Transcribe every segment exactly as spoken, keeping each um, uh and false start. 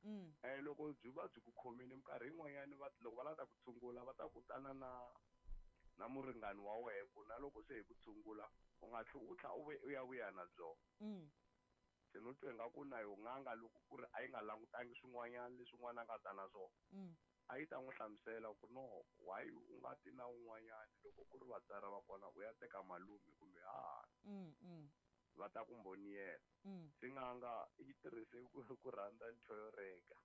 eh loko byi va byi ku khomile minkarhi yin'wanyana va loko va lava ta ku tshungula va ta kutana na na muringani wa wena ku na loko se hi ku tshungula u nga tlhela u tlha u u ya vuya na byona se no twe nga ku na yo n'anga loko ku ri a yi nga langutangi swin'wanyana leswin'wana a nga ta na swona a yi ta n'wi hlamusela ku no why u nga ti na un'wanyana loko ku ri vatswari va kona u ya teka malume kumbe hahani va ta ku mboniyela se n'anga yi tirhise ku rhandza ntshoreka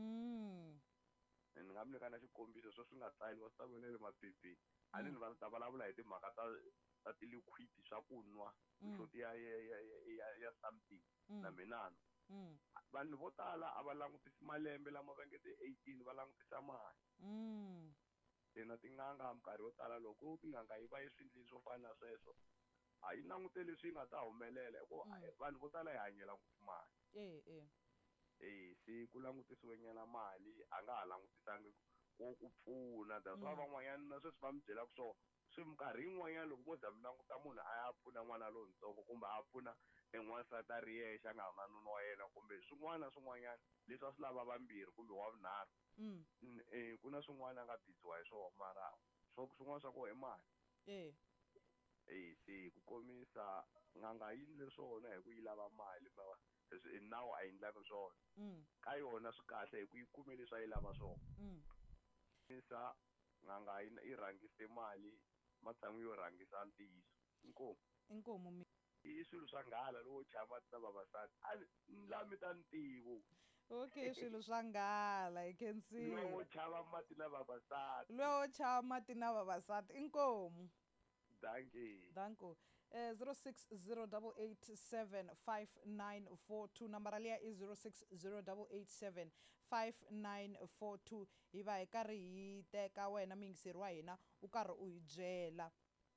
ni nga mi nyika na xikombiso swo swi nga tsaliwa swi ta vona le maphepheni a ni va ta vulavula hi timhaka ta ta ti-liquid swa ku nwa nhloti ya ya ya ya something na minano vanhu vo tala a va langutisi malembe lama va nge ti eighteen va langutisa mali se na tin'anga minkarhi yo tala loko tin'anga yi va yi swindlile swo fana na sweswo a yi langute leswi yi nga ta humelela hikuva vanhu vo tala hi hanyela ngopfu mali e e eh se ku langutisiwe nyana mali a nga ha langutisangi ku ku pfuna that's why van'wanyana na sweswi va mi byelaka swona swi minkarhi yin'wanyana loko mo za mi languta munhu a ya pfuna n'wana lowutsongo kumbe a pfuna en'wansati a ri yexe a nga ha na nuna wa yena kumbe swin'wana na swin'wanyana leswi a swi lava vambirhi kumbe wa vunharhu um ku na swin'wana a nga bidziwa hi swona mara swo swin'wana swa kona i mali e eh se ku komisa n'anga yi endle swona hi ku yi lava mali leswi nawu a yi endlaka swona ka yona swi kahle hi ku yi kume leswi a yi lava swona isa n'anga yi rhangise mali matshan'wini yo rhangisa ntiyiso inkomu inkomu i swilo swa nghala loko chava na vavasati a ni lami ta ntivo okay swilo swa nghala I can see lowo chava mati na vavasati lowo chava mati na vavasati inkomu danke danko uh, zero six zero eight eight seven five nine four two nambara liya i zero six zero eight eight seven five nine four two hi va hi karhi hi teka wena mingiseri wa hina u karhi u hi byela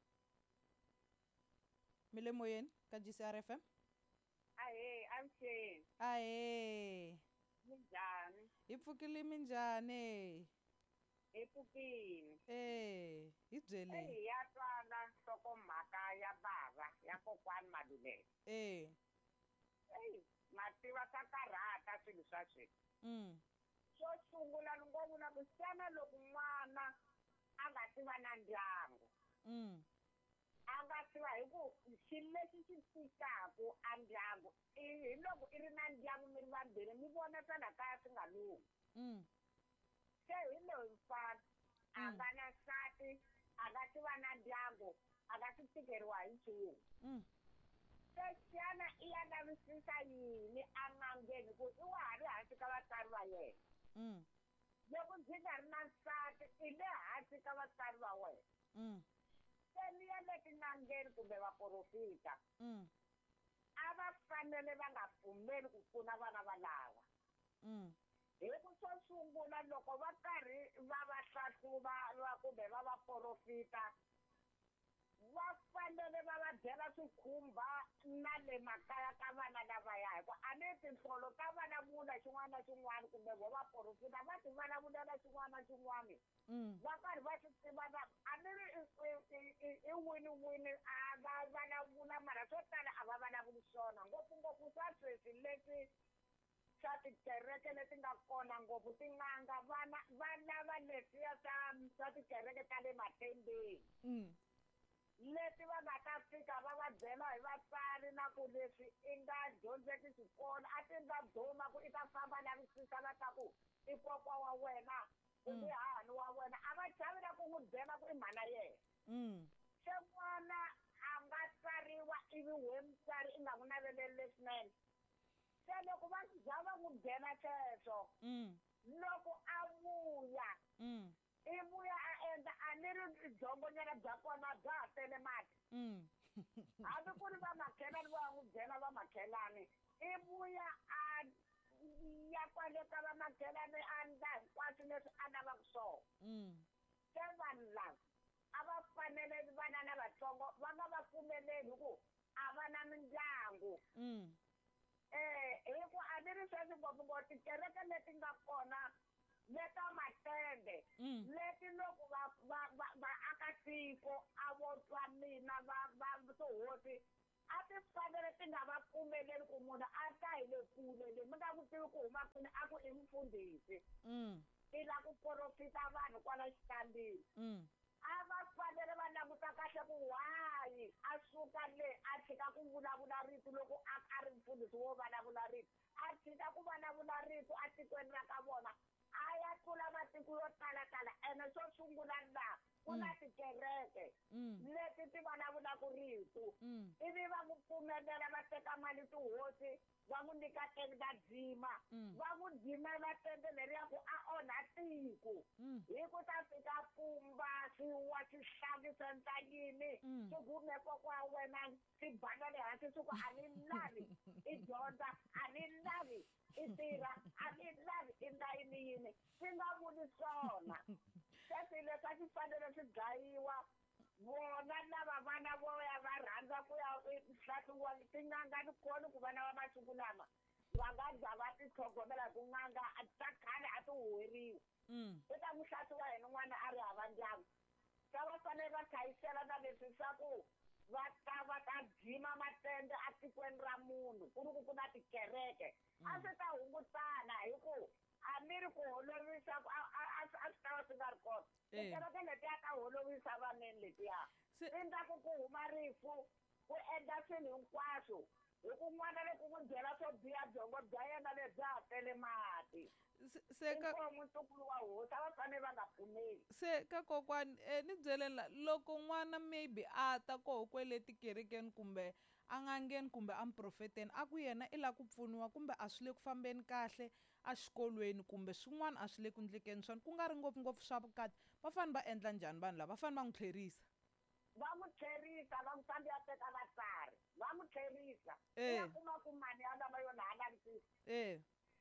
mi le moyeni ka G C R F M ahe avuxeni ahe minjhani hi pfukile minjhani hi pfukini eh hi byele eyi ya twala nhlokomhaka ya bava ya kokwani Maluleke eh eyi mativa ta karhata swilo swa sweswi mm xo sungula ni ngo vula ku xana loko n'wana a nga ti va na ndyangu mm a nga tiva hi ku xilo lexi xi tikaku a ndyangu hi loko i ri na ndyangu mi ri vambirhi mi vona swa la kaya swi nga lunghi mm se hi loyi mfana a nga na nsati a nga ti va na ndyangu a nga ti tikeriwa hi nchumu mm se xana i ya lavisisa yini en'angeni ku i wa ha ri hansi ka vatswari va yena mm loko byi nga ri na nsati i le hansi ka vatswari va wena mm se ni ya le tin'angeni kumbe vaprofita mm a va fanele va nga pfumeli ku pfuna vana valava mm hi ku swo sungula loko va karhi va va hlahluva kumbe va va profita va fanele va va byela swikhumba na le makaya ka vana lavaya hi ku a ni tinhlolo ta vulavula xin'wana na xin'wana kumbe vo va profita va ti vulavulela xin'wana na xin'wana va karhi va swi tiva na a ni ri i wini-wini a va vulavula mara swo tala a va vulavuli swona ngopfungopfu swa sweswi leswi swa tikereke leti nga kona ngopfu tin'anga vana va lava leswiya swa swa tikereke ta le matembeni mm leti va nga ta fika va va byela hi vatswari na ku leswi i nga dyondzeki xikolo a ti nga duma ku i ta famba lavisisa va ta ku i kokwa wa wena kumbe hahani wa wena a va chavi na ku n'wi byela ku i mhana yena mm se n'wana a nga tswariwa ivi we mutswari i nga n'wi naveleli leswinene se loko va za va n'wi byela sweswo mm loko a vuya mm i vuya a endla a ni ri byongonyana bya kona bya ha tele mati mm hambi ku ri va makhelani va n'wi byela va makhelani i vuya a ya kwale ka va makhelani a ndla hinkwaswo leswi a lavaka swona mm se vanhu lava a va fanele vana na vatsongo va nga va pfumeleli hi ku a va na mindyangu mm eh hi ku a ni ri sweswi ngopfungopfu tikereke leti nga kona leta matende leti loko va va vaakatiko a vo twa mina va va tihosi a ti fanele ti nga va pfumeleli ku munhu a ta hi le kule le mi nga ku tivi ku huma kwini a ku i mufundhisi Mm. i la ku porofita vanhu kwala xitambini Mm. a va fanele va languta kahle ku why a suka le a tshika ku vulavula rito loko a a ri mfundhisi wo vulavula rito a tshika ku vulavula rito a tikweni ra ka vona a ya tlula matiko yo talatala ene swo sungula laha ku na tikereke Mm. leti ti vulavulaka rito Mm. ivi va n'wi pfumelela va teka mali tihosi va n'wi nyika tenda dzima Mm. va n'wi dzimela tende leriya ku a onha tiko Mm. hi ku ta fika pfumba swiwa swihlangi senta yini Mm. swi gume koko wa wena swi banga le hansi swi ku a ni lavi i dyondza a ni lavi i tirha a ni lavi i ndla yini yini swi nga vuli swona se leswi a swi fanele swi dlayiwa vona lava vana vo ya va rhandza ku ya hlahluwa tin'anga ni koni ku vana va masiku lama va nga za va ti tlhogomela ku n'anga ta khale a ti huweriwi Mm. u ta n'wi hlahluwa hi n'wana a ri hava ndyangu se va fanele va hlayisela na leswi swa ku va ta va ta dzima matende a tikweni ra munhu ku ri ku ku na tikereke a swi ta hungutana hi ku a mi ri ku holovisa ku a a- a swi a swi ta va swi nga ri kona Eh. tikereke letiya ta holovisa vaneni letiya Se- swi endlaku ku huma rifu ku endla swilo hinkwaswo hi ku n'wana loko n'wi byela swo biha byongo bya yena lebya ha tele mati Se- se ka inkomu ntukulu wa hosi a va fanele va nga pfumeli se ka kokwani eh, ni byeleni la loko n'wana maybe a ta koho kwele tikerekeni kumbe a ngangeni kumbe a muprofeteni a ku yena i la ku pfuniwa kumbe a swi le ku fambeni kahle a xikolweni kumbe swin'wana a swi le ku ndlekeni swona ku nga ri ngopfungopfu swa vukati va fane va endla njhani vanhu lava va fane va n'wi tlherisa va n'wi tlherisa va n'wi fambi ya teka vatsari va n'wi tlherisa Eh. ya kuma ku mani ya lava yona ha lavisisi eh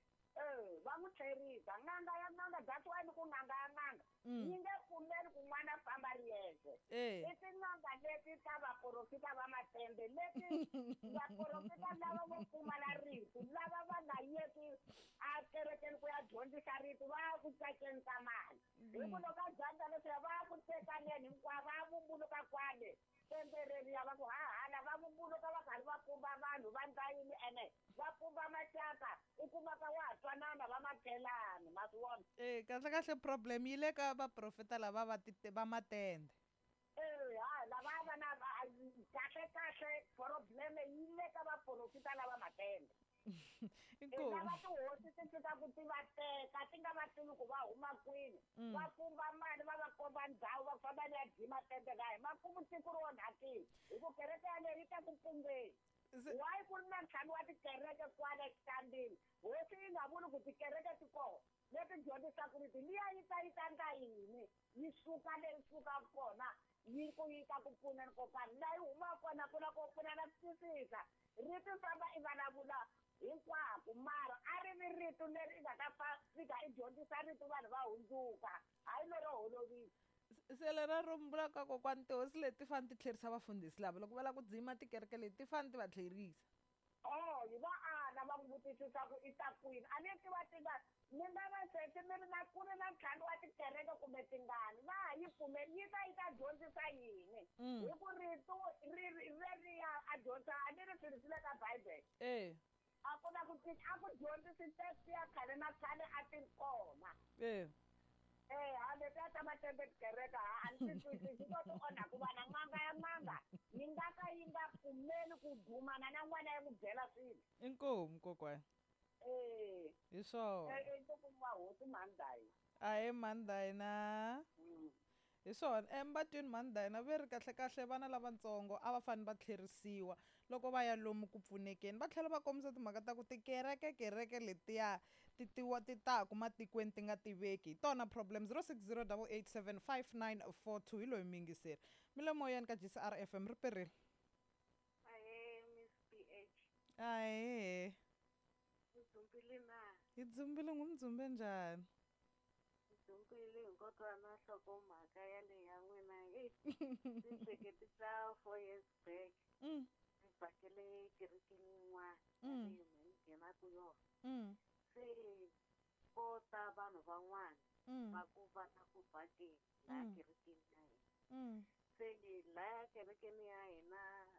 e va n'wi tlherisa n'anga ya n'anga that's why ni ku n'anga ya n'anga Mm. yi nge pfumeli ku n'wana famba ri yexe eh i tin'anga leti ta vaprofita va matembe leti vaprofita lava vo pfumala rito lava va nga yeki a kerekeni ku ya dyondzisa rito va ya ku tsakeni ka mali hi ku loko a dyandza leswiya va ya ku tekaneni hinkwavo va ya vumbuluka kwale tembe reriya va ku hahala va vumbuluka va karhi va pumba vanhu va ndla yini ene va pumba maxaka u kumaka wa ha twanana va makhelani ma swi vona eh kahle kahle problem yi le ka vaprofeta lava va ti va matende Eh, ha lava va na va- kahle kahle probleme yi le ka vaprofita lava matende inkomu lava tihosi ti fika ku ti va teka ti nga va tivi ku va huma kwini Mm. va pumba mali va va komba ndhawu va famba ni ya dzima tende lahi makumu tiko ri onhakile hi ku kereke yaleyi yi ta ku pumbeni Se- why ku ri na ntlhanu wa tikereke kwala xitambini hosi yi nga vuli ku tikereke ti kona leti dyondzisaka riti liya yi ta yi ta nga yini yi suka leyi suka kona yi ku yi ta ku pfuneni kokani laha yi humaka kona ku na ko pfunana ku twisisa riti famba i vulavula hinkwako mara a ri ni rito leri i nga ta fa fika i dyondzisa rito vanhu va hundzuka hayi lero holovisa se lera rombula ka kokwani tihosi leti ti fane ti tlherisa vafundhisi lava loko va lava ku dzima tikereke leti ti fane ti va tlherisa oh hi va ana va n'wi vutisisa ku i ta kwini a ni tiva ti nga mi nga va sete mi ri na ku ri na ntlhanu wa tikereke kumbe tingani va ha yi pfumeli yi ta yi ta dyondzisa yini Mm. hi ku rito ri- ri- reriya a dyondzisa a ni ri swilo swi le ka bibele eh a ku na ku cinca a ku dyondzisi testi ya khale na khale a ti ri kona eh eh ha letiya ta matembe tikereke ha a ni ti twisisi to ti onha ku vana n'anga ya n'anga yi nga ka yi nga pfumeli ku dumana na n'wana ya n'wi byela swilo inkomu kokwani eh hi swona eh ntukulu wa hosi mandayi ahee mani dayina hi swona embatwini mani dayina ve ri kahle kahle vana lavatsongo a va fane va tlherisiwa loko va ya lomu ku pfunekeni va tlhela va kombisa timhaka ta ku tikereke kereke letiya ti tiwa ti taku matikweni ti nga tiveki hi tona problem zero six zero eight eight seven five nine four two hi loyi mingiseri mi le moyeni ka G C R F M ri perile ahee miss p h ahee udzumbile na hi dzumbile ngumdzumbe njhani udzumbile hi nkotwana na nhlokomhaka yaleyi ya n'wina e ti hleketisa four years back Mm, ni vhakele kerekeni yin'wana Mm. leyi mi nghenaku yona mm, se ko ta vanhu van'wana mm, va ku va na ku vhakeni laha Mm. kerekeni ya hina mm, se laha kerekeni ya hina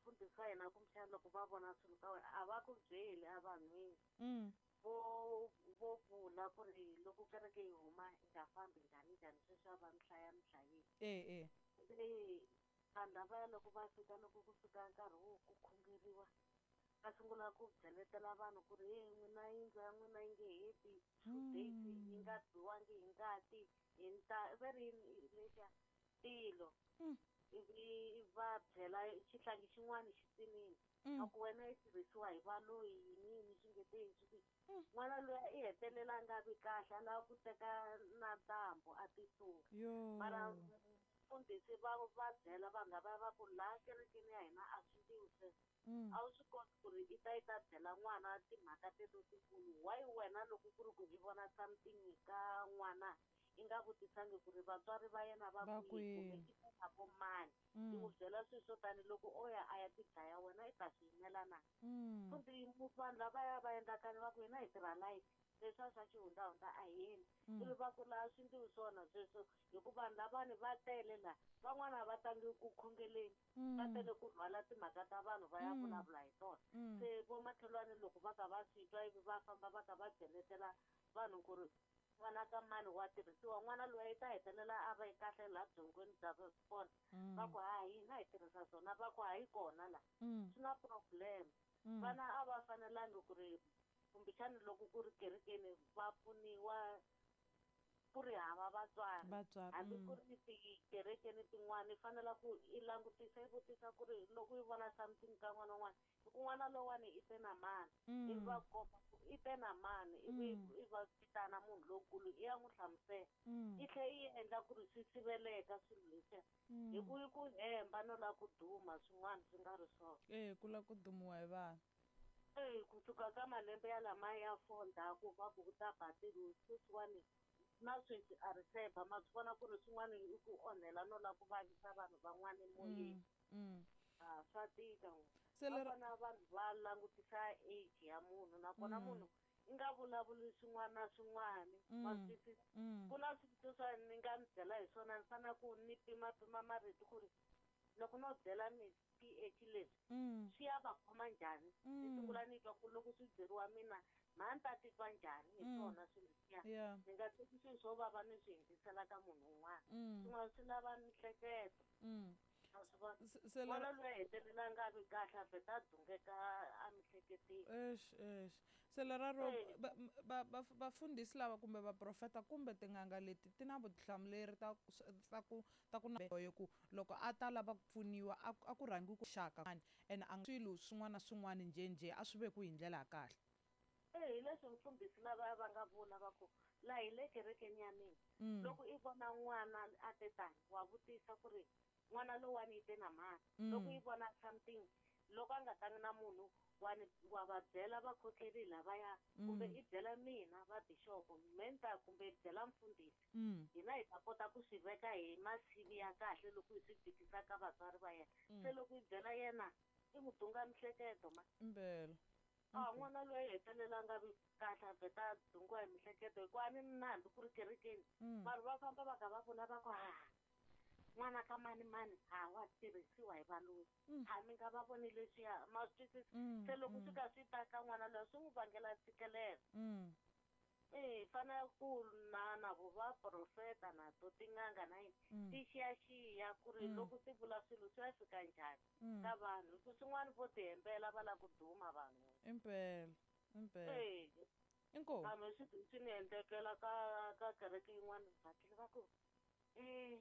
vafundhisi va hina kumbexana loko va vona swilo ka wena a va ku byeli a vanhwini Mm. vo vo vula ku ri loko kereke yi huma yi nga fambi njhani njhani sweswi a va mi hlaya mi hlayile Eh eh. se vanhu lavaya loko va fika loko ku fika nkarhi wo ku khongeriwa va sungula ku byeletela vanhu ku ri he n'wina yindlu ya n'wina yi nge heti two days yi nga biwangi hi ngati hi nta va ri lexiya tilo Mm. ivi va byela xihlangi xin'wana xi tsinile Mm. a ku wena yi tirhisiwa hi valoyi yini yini swi nge te hi swi Mm. n'wana loyi i hetelela a nga vi kahle a lava ku teka na ntambu a ti sunga Yo. mara mfundhisi va va byela vanhu lava va ku laha kerekeni ya hina a swi ndiwi sweswo Mm. a wu swi koti ku ri i ta yi ta byela n'wana timhaka teto tikulu why wena loko ku ri ku i vona something ka n'wana i nga vutisangi ku ri vatswari va yena va Va kwihi kumbe kwini? i teka vo mani i Mm. n'wi byela swilo swo tani loko o ya a ya ti dlaya wena i ta swi yimela na Mm. futhi vanhu lavaya va endlakani va ku hina hi tirha life leswiya swa xihundlahundla a hi yeni Mm. ivi va ku laha swi ndiwi swona sweswo hikuva vanhu lavani va tele laha van'wana a va tangi ku khongeleni va Mm. tele ku rhwala timhaka ta vanhu va ya Mm. vulavula hi tona Mm. se vomakhelwani loko va ka va swi twa ivi va famba va ka va byeletela vanhu ku ri n'wana ka mani wa tirhisiwa n'wana loyi i ta hetelela a va yi kahle laha byongweni bya kona va ku ha hina hi tirhisa swona va ku hayi kona laha Mm. swi na problem Mm. vana a va fanelangi ku ri kumbexani loko ku ri kerekeni va pfuniwa ku ri hava vatswari Vatswari. hambi Mm. ku ri tikerekeni tin'wana i fanela ku i langutisa i vutisa ku ri loko i vona something ka n'wana wun'wana hi ku n'wana lowani i te na mani ivi Mm. va komba ku i te na mani ivi Mm. i va vitana munhu lonkulu i ya n'wi hlamusela Mm. i tlhe i endla ku ri swi siveleka swilo leswiya hi Mm. ku i ku hemba no lava ku duma swin'wana swi nga ri swona Eh, ku la ku dumiwa hi vanhu. e kusuka ka malembe ya lamaya ya four ndzhaku va ku ku ta batiru sweswiwani na sweswi a ri tshemba ma swi vona ku ri swin'wana i ku onhela no lava ku vavisa vanhu van'wana emoyeni Mm. Mm. a swa tika Se va lero fana vanhu va langutisa age ya munhu nakona Mm. munhu i nga vulavuli swin'wana na swin'wana wa Mm. twisisa Mm. ku na swivutiso swa ni nga mi byela hi swona ni fanele ku ni pimapima marito ku ri loko no byela mi ph leswi Mm. swi ya va khoma njhani ni Mm. sungula ni twa ku loko swi byeriwa mina mhani ta titwa njhani hi Mm. swona swilo leswiya Yeah. ni nga teki swilo swo vava ni swi hindzisela ka munhu un'wana Mm. swin'wana swi lava mihleketo Mm. a swi vona Se- se n'wana lero loyi a hetelela nga vi kahle a vheta a dungeka a mihleketeni Eish, eish. Se leraro Eh. va- va- va- vafundhisi lava kumbe vaprofeta kumbe tin'anga leti ti na vutihlamuleri ta ta ku ta ku na hi ku loko a ta lava ku pfuniwa a a ku rhangi ku xaka mani ene a nga swilo swin'wana na swin'wana njhenjhe a swi vekiwi hi ndlela ya kahle. e hi leswi mfundhisi lavaya va nga vula va ku laha hi le kerekeni ya mina Mm. loko i vona n'wana a te tani wa vutisa ku ri n'wana lowani i te na mani Mm. loko i vona something loko a nga tangi na munhu wani wa va byela vakhokheli lavaya kumbe Mm. i byela mina va bishopo menta kumbe i byela mfundhisi Mm. hina hi ta kota ku swi veka hi masivi ya kahle loko hi swi fikisa ka vatswari va yena Mm. se loko i byela yena i n'wi dunga mihleketo ma Mbele. a n'wana loyi hetelela a nga vi kahle a vheta a dungiwa hi mihleketo hikuva a ni na hambi ku ri kerekeni Mm. vanhu va famba va kha va vula va ku ha n'wana ka mani mani ha wa tirhisiwa hi valoyi Mm. ha mi nga va voni leswiya ma swi twisisa Mm. se loko swi Mm. ka swi ta ka n'wana loyi swi n'wi vangela ntshikelelo Mm. e hi fanele ku na na vo vaprofeta na to tin'anga na yini Mm. ti xiyaxiya ku ri Mm. loko ti vula swilo swi ya fika njhani Mm. ka vanhu hi ku swin'wana vo ti hembela va lava ku duma vanhu Impela. Impela. e Inkomu. vanhu swi swi ni endlekela ka ka kereke yin'wana vatlhela va ku um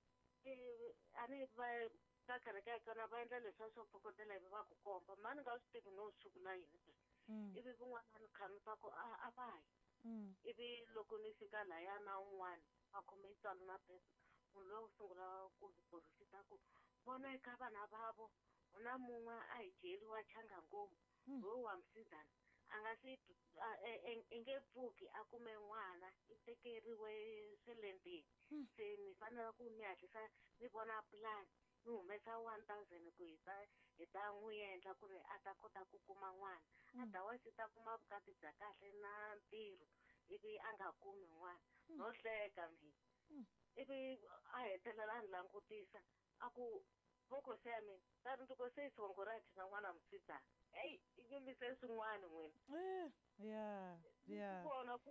a ni va ka kereke ya kona va endla leswiya swo phokotela ivi va ku komba mani nga swi tivi no swi vula yini Mm. ivi vin'wana ni kha ni twa ku a a va yi Mm. ivi loko ni fika lahaya na un'wana a khome tswalo na pepa munhu loyi wo sungula ku porofita ku vona eka vana vavo u na mun'we a hi jeriwa changa ngoma Mm. loyi wa msidzana a nga si a- e- e- i nge pfuki a kume n'wana i tekeriwe swelentini Mm. se ni fanele ku ni hatlisa ni vona plan ni humesa one thousand ku hi ta hi ta n'wi endla ku ri a ta kota ku kuma n'wana Mm. otherwise i ta kuma vukati bya kahle na ntirho ivi a nga kumi n'wana Mm. no hleka mina Mm. ivi a hetelela a ni langutisa a ku bokosi ya mina tari ndiko se itsongo ra thina n'wana musidzana heyi inyumise swin'wana n'wina Eh, yeah, yeah. kona ku